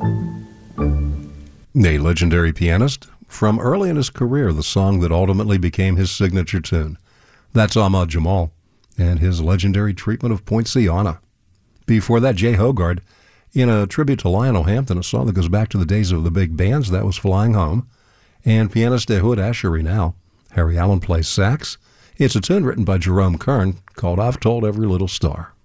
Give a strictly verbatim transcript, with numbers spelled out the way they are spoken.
A legendary pianist, from early in his career, the song that ultimately became his signature tune. That's Ahmad Jamal and his legendary treatment of Poinciana. Before that, Jay Hogarth, in a tribute to Lionel Hampton, a song that goes back to the days of the big bands, that was Flying Home. And pianist Ehud Ashery now. Harry Allen plays sax. It's a tune written by Jerome Kern called I've Told Every Little Star.